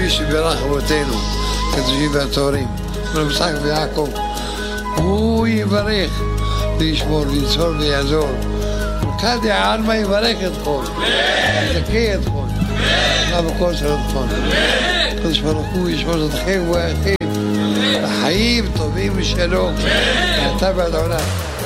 כפי שבירך אבותינו, הקדושים והטהורים, אברהם יצחק ויעקב. הוא יברך וישמור ויצור ויעזור. וכדי העלמא יברך אתכם, יזכה אתכם, בכל שלומכם. הקדוש ברוך הוא ישמור אתכם וירחיב לחיים טובים ושלום, מעתה ועד עולם.